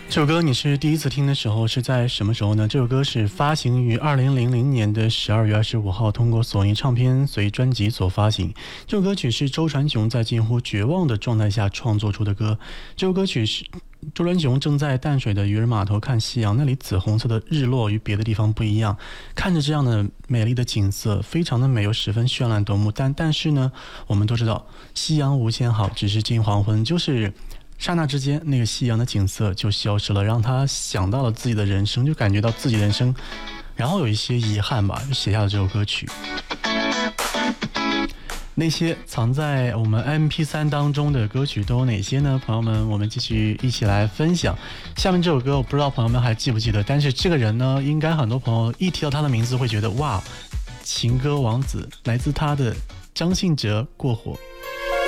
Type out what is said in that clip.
这首歌你是第一次听的时候是在什么时候呢？这首歌是发行于2000年的12月25号，通过索尼唱片随专辑所发行。这首歌曲是周传雄在近乎绝望的状态下创作出的歌。这首歌曲是周传雄正在淡水的渔人码头看夕阳，那里紫红色的日落与别的地方不一样，看着这样的美丽的景色，非常的美又十分绚烂夺目。但是呢，我们都知道夕阳无限好，只是近黄昏，就是刹那之间，那个夕阳的景色就消失了，让他想到了自己的人生，就感觉到自己的人生，然后有一些遗憾吧，就写下了这首歌曲。那些藏在我们 MP3 当中的歌曲都有哪些呢？朋友们，我们继续一起来分享。下面这首歌我不知道朋友们还记不记得，但是这个人呢，应该很多朋友一提到他的名字会觉得哇，情歌王子，来自他的张信哲，过火。